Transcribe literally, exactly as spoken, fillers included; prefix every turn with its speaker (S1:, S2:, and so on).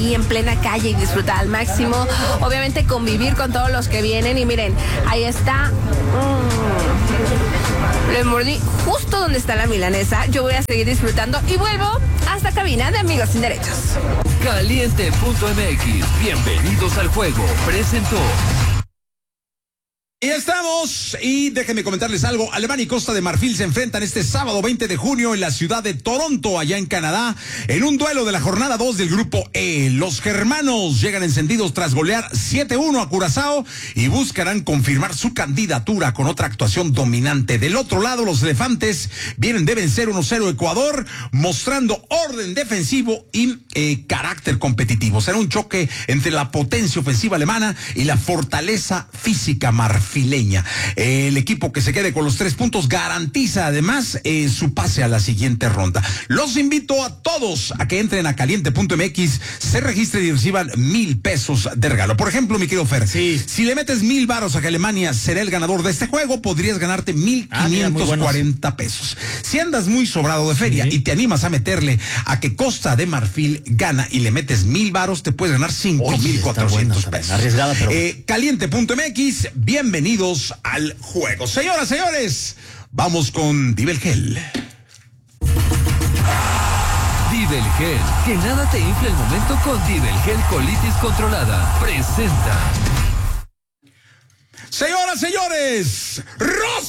S1: aquí en plena calle y disfrutar al máximo. Obviamente convivir con todos los que vienen. Y miren, ahí está. Mm, le mordí justo donde está la milanesa. Yo voy a seguir disfrutando y vuelvo hasta cabina de Amigos Sin Derechos.
S2: Caliente punto M X, bienvenidos al juego, presentó.
S3: Y estamos, y déjenme comentarles algo, Alemania y Costa de Marfil se enfrentan este sábado veinte de junio en la ciudad de Toronto, allá en Canadá, en un duelo de la jornada dos del grupo E. Los germanos llegan encendidos tras golear siete uno a Curazao y buscarán confirmar su candidatura con otra actuación dominante. Del otro lado, los elefantes vienen de vencer uno cero a Ecuador, mostrando orden defensivo y eh, carácter competitivo. Será un choque entre la potencia ofensiva alemana y la fortaleza física marfileña. El equipo que se quede con los tres puntos garantiza además eh, su pase a la siguiente ronda. Los invito a todos a que entren a caliente punto M X, se registren y reciban mil pesos de regalo. Por ejemplo, mi querido Fer, sí. si le metes mil varos a que Alemania será el ganador de este juego, podrías ganarte mil quinientos cuarenta ah, pesos. Si andas muy sobrado de feria sí. y te animas a meterle a que Costa de Marfil gana y le metes mil varos, te puedes ganar cinco mil cuatrocientos pesos.
S4: Arriesgada, pero...
S3: eh, caliente punto M X, bienvenidos al juego. Señoras, señores, vamos con Divel Gel.
S2: Divel Gel, que nada te infle el momento con Divel Gel Colitis Controlada. Presenta.
S3: Señoras, señores, Rosa.